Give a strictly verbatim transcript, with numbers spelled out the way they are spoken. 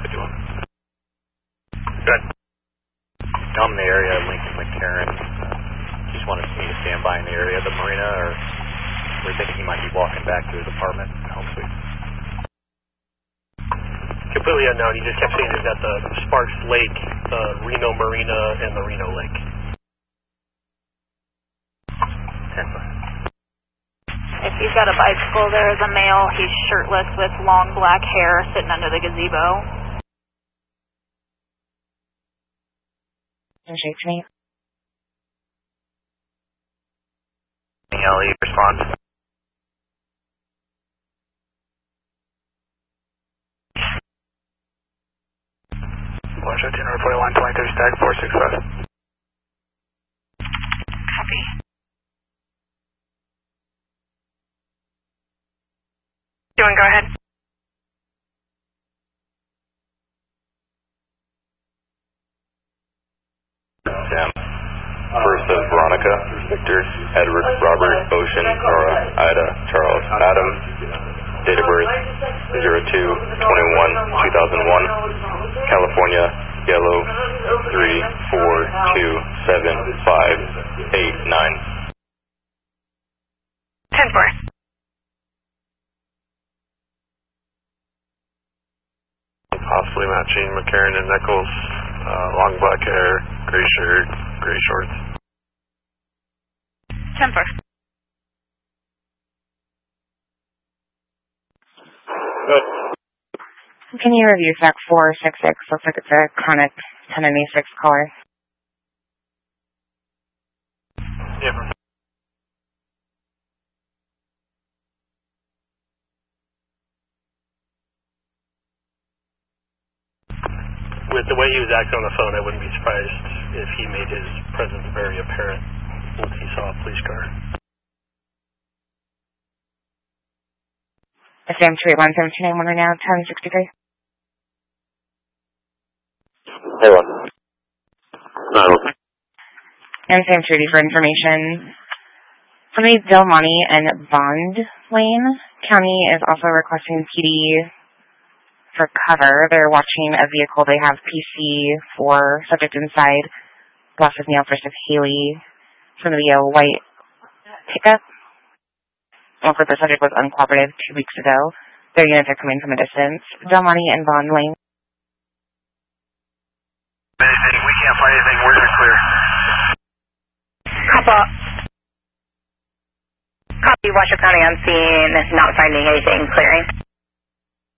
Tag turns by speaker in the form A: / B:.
A: fifty-one.
B: Good.
C: I'm in the area of Lincoln McCarran. Uh, just wanted me to stand by in the area of the marina, or we're thinking he might be walking back to his apartment. Hopefully.
B: Completely unknown. He just kept saying he's at the Sparks Lake, the Reno Marina, and the Reno Lake.
C: ten five.
D: If he's got a bicycle, there is a male. He's shirtless with long black hair sitting under the gazebo.
E: Shake to me.
C: Ellie, respond.
A: Watch out, January forty-one, twenty-three stack, four six five.
E: Copy. Doing, go ahead.
F: Sam. First of Veronica, Victor, Edward, Robert, Ocean, Nora, Ida, Charles, Adam. Date of birth zero two twenty-one two thousand one. California, yellow three four two seven five eight nine.
E: ten four.
A: Possibly matching McCarran and Nichols. Uh, long black hair, gray shirt, gray shorts.
E: ten four.
A: Good.
E: Can you review S A C four six six? Looks like it's a chronic ten ninety-six caller.
A: Yeah.
B: With the way he was acting on the phone, I wouldn't be surprised if he made his presence very apparent once he saw a police car.
E: S A M two eight one seven two nine one right now, ten sixty-three.
F: Hey, one. nine one.
E: And S A M two eighty for information. For the Del Monte and Bond Lane, County is also requesting P D for cover. They're watching a vehicle. They have P C for subject inside. Glasses Neil versus Haley. It's going to be a white pickup. Looks like the subject was uncooperative two weeks ago. Their units are coming from a distance. Del Monte and Bond Lane.
A: Anything, we can't find anything. Where's it clear?
E: Copy. Copy. Washoe County on scene. Not finding anything. Clearing.